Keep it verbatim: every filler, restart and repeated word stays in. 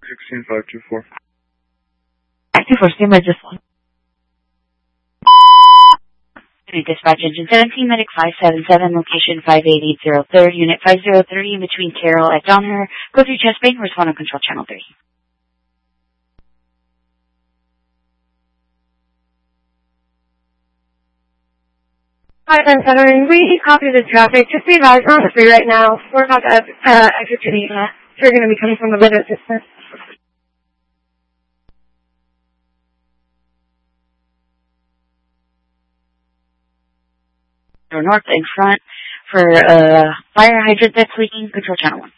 sixteen five two four. five two four, stand by just one. Dispatch engine seventeen, medic five seven seven, location five eight eight zero, third, unit five zero three, in between Carroll at Donner. Go through chest bank, respond on control channel three. Hi, I'm Centering. We copy the traffic. Just be advised, we're on the free right now. We're about to uh, exit Geneva. We're going to be coming from the visit distance. North in front for uh, fire hydrant that's leaking, control channel one.